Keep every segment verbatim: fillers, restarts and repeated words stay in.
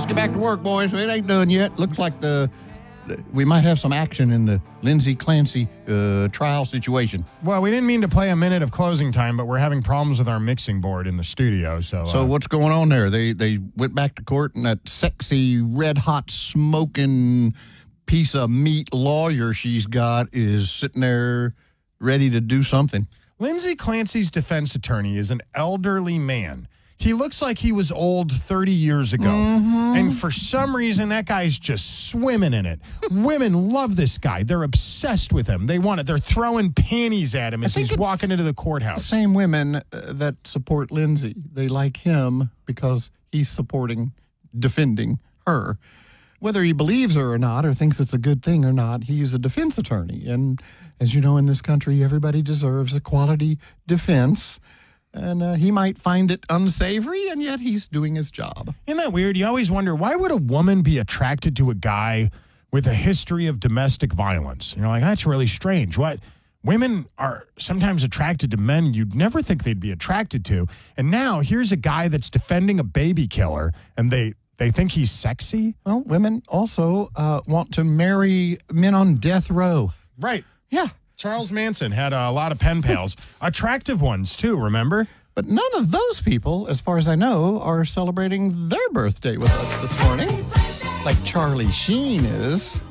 get back to work, boys. It ain't done yet. Looks like the, the we might have some action in the Lindsay Clancy uh, trial situation. Well, we didn't mean to play a minute of closing time, but we're having problems with our mixing board in the studio. So, so uh, what's going on there? They they went back to court, and that sexy, red-hot, smoking piece of meat lawyer she's got is sitting there ready to do something. Lindsay Clancy's defense attorney is an elderly man. He looks like he was old thirty years ago. Mm-hmm. And for some reason, that guy's just swimming in it. Women love this guy. They're obsessed with him. They want it. They're throwing panties at him as he's walking into the courthouse. The same women uh, that support Lindsay. They like him because he's supporting, defending her. Whether he believes her or not, or thinks it's a good thing or not, he's a defense attorney. And as you know, in this country, everybody deserves a quality defense. And uh, he might find it unsavory, and yet he's doing his job. Isn't that weird? You always wonder, why would a woman be attracted to a guy with a history of domestic violence? You know, like, that's really strange. What? Women are sometimes attracted to men you'd never think they'd be attracted to. And now here's a guy that's defending a baby killer, and they, they think he's sexy? Well, women also uh, want to marry men on death row. Right. Yeah. Charles Manson had a lot of pen pals. Attractive ones, too, remember? But none of those people, as far as I know, are celebrating their birthday with us this morning. Like Charlie Sheen is.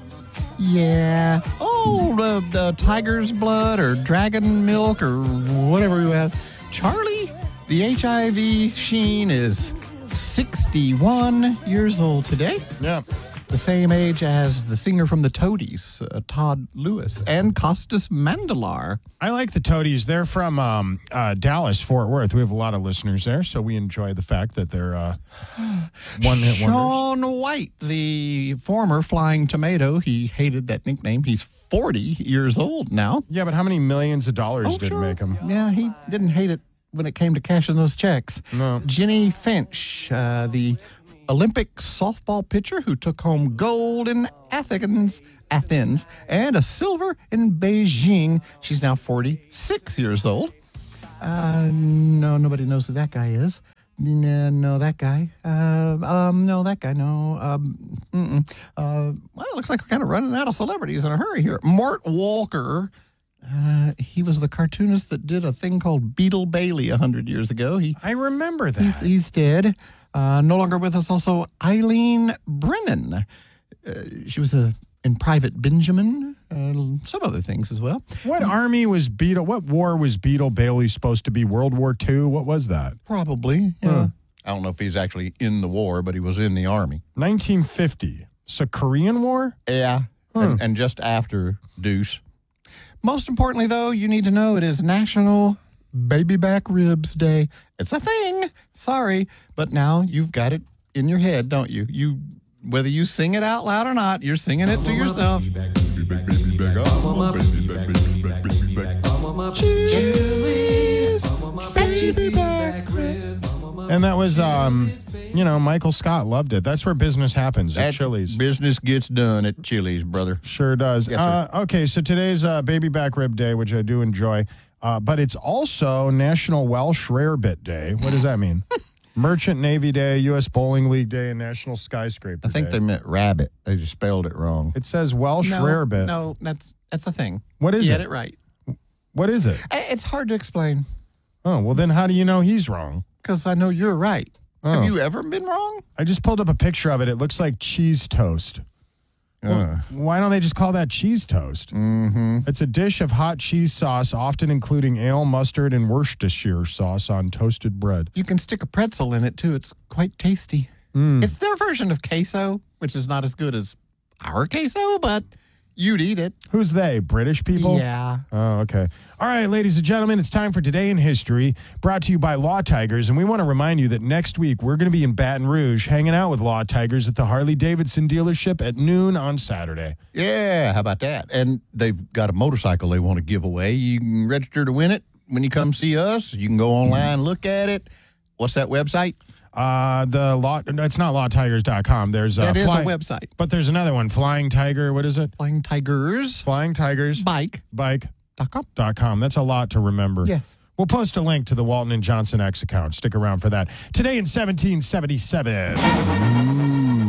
Yeah. Oh, the, the tiger's blood or dragon milk or whatever you have. Charlie, the H I V Sheen, is sixty-one years old today. Yeah. The same age as the singer from the Toadies, uh, Todd Lewis, and Costas Mandelar. I like the Toadies. They're from um, uh, Dallas, Fort Worth. We have a lot of listeners there, so we enjoy the fact that they're uh, one-hit wonders. Shaun White, the former Flying Tomato, he hated that nickname. He's forty years old now. Yeah, but how many millions of dollars oh, did sure. it make him? Yeah, he didn't hate it when it came to cashing those checks. No. Jenny Finch, uh, the Olympic softball pitcher who took home gold in Athens, Athens, and a silver in Beijing. She's now forty-six years old. Uh, no, nobody knows who that guy is. No, no that guy. Uh, um, no, that guy. No. Um, mm-mm. Uh, well, it looks like we're kind of running out of celebrities in a hurry here. Mort Walker. Uh, he was the cartoonist that did a thing called Beetle Bailey a hundred years ago. He, I remember that. He's, he's dead. Uh, no longer with us also, Eileen Brennan. Uh, she was a, in Private Benjamin, uh, some other things as well. What army was Beetle, what war was Beetle Bailey supposed to be? World War Two? What was that? Probably, yeah. Huh. I don't know if he's actually in the war, but he was in the army. nineteen fifty. So Korean War? Yeah, huh. and, and just after Deuce. Most importantly, though, you need to know it is National Baby Back Ribs Day. It's a thing. Sorry, but now you've got it in your head, don't you? You, whether you sing it out loud or not, you're singing it to yourself. Chili's Baby Back Ribs. And that was, um, you know, Michael Scott loved it. That's where business happens at That's Chili's. Business gets done at Chili's, brother. Sure does. Yes, uh, okay, so today's uh, Baby Back Rib Day, which I do enjoy. Uh, but it's also National Welsh Rarebit Day. What does that mean? Merchant Navy Day, U S Bowling League Day, and National Skyscraper I think Day. they meant rabbit. They just spelled it wrong. It says Welsh no, Rarebit. No, that's that's a thing. What is you it? Get it right. What is it? It's hard to explain. Oh, well, then how do you know he's wrong? Because I know you're right. Oh. Have you ever been wrong? I just pulled up a picture of it. It looks like cheese toast. Well, Uh. why don't they just call that cheese toast? Mm-hmm. It's a dish of hot cheese sauce, often including ale, mustard, and Worcestershire sauce on toasted bread. You can stick a pretzel in it, too. It's quite tasty. Mm. It's their version of queso, which is not as good as our queso, but you'd eat it. Who's they? British people? Yeah. Oh, okay. All right, ladies and gentlemen, it's time for Today in History, brought to you by Law Tigers. And we want to remind you that next week we're going to be in Baton Rouge hanging out with Law Tigers at the Harley-Davidson dealership at noon on Saturday. Yeah, how about that? And they've got a motorcycle they want to give away. You can register to win it when you come see us. You can go online, look at it. What's that website? Uh, the law, no, it's not law tigers dot com. There's uh, That is Fly- a website. But there's another one, Flying Tiger. What is it? Flying Tigers Flying Tigers Bike Bike dot com. dot com. That's a lot to remember. Yeah. We'll post a link to the Walton and Johnson X account. Stick around for that. Today in seventeen seventy-seven. Ooh.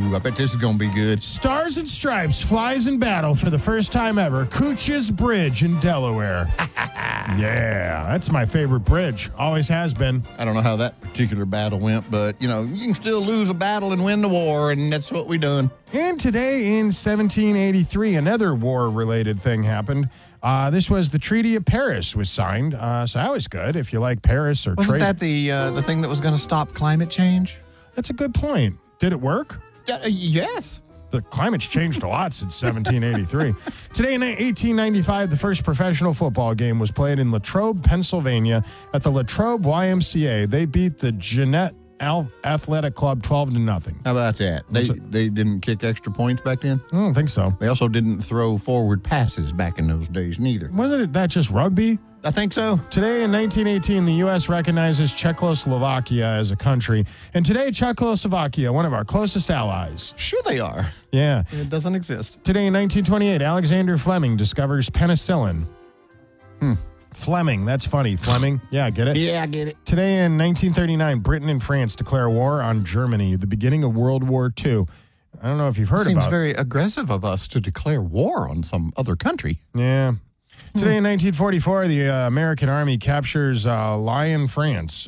Ooh, I bet this is going to be good. Stars and Stripes flies in battle for the first time ever. Cooch's Bridge in Delaware. Yeah, that's my favorite bridge. Always has been. I don't know how that particular battle went, but, you know, you can still lose a battle and win the war, and that's what we done. And today in seventeen eighty-three, another war-related thing happened. Uh, this was the Treaty of Paris was signed, uh, so that was good if you like Paris or Wasn't trade. that the uh, the thing that was going to stop climate change? That's a good point. Did it work? Yeah, uh, yes. The climate's changed a lot since seventeen eighty-three. Today in eighteen ninety-five, the first professional football game was played in Latrobe, Pennsylvania at the Latrobe Y M C A. They beat the Jeannette Al- Athletic Club twelve to nothing. How about that? They What's it? they didn't kick extra points back then? I don't think so. They also didn't throw forward passes back in those days neither. Wasn't it that just rugby? I think so. Today in nineteen eighteen, the U S recognizes Czechoslovakia as a country. And today, Czechoslovakia, one of our closest allies. Sure they are. Yeah. It doesn't exist. Today in nineteen twenty-eight, Alexander Fleming discovers penicillin. Hmm. Fleming, that's funny. Fleming, yeah, get it? Yeah, I get it. Today in nineteen thirty-nine, Britain and France declare war on Germany, the beginning of World War Two. I don't know if you've heard Seems about it. very aggressive of us to declare war on some other country. Yeah. Today in nineteen forty-four, the uh, American Army captures uh, Lyon, France.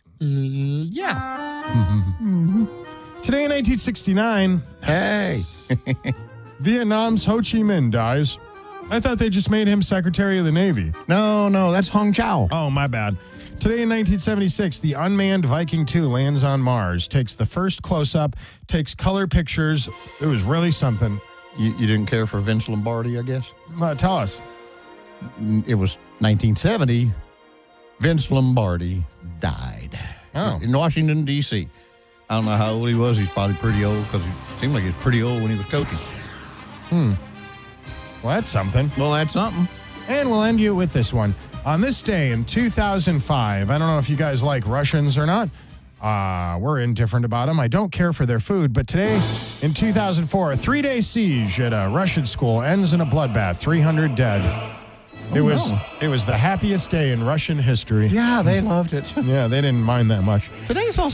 Yeah. Today in nineteen sixty-nine, Hey. Vietnam's Ho Chi Minh dies. I thought they just made him Secretary of the Navy. No, no, that's Hung Chow. Oh, my bad. Today in nineteen seventy-six, the unmanned Viking two lands on Mars, takes the first close-up, takes color pictures. It was really something. You, you didn't care for Vince Lombardi, I guess? Uh, tell us. It was nineteen seventy. Vince Lombardi died Oh. in Washington, D C I don't know how old he was. He's probably pretty old because he seemed like he was pretty old when he was coaching. Hmm. Well, that's something. Well, that's something. And we'll end you with this one. On this day in two thousand five, I don't know if you guys like Russians or not. Uh, we're indifferent about them. I don't care for their food. But today in two thousand four, a three-day siege at a Russian school ends in a bloodbath, three hundred dead. It Oh, was no. it was the happiest day in Russian history. Yeah, they loved it. Yeah, they didn't mind that much. Today's also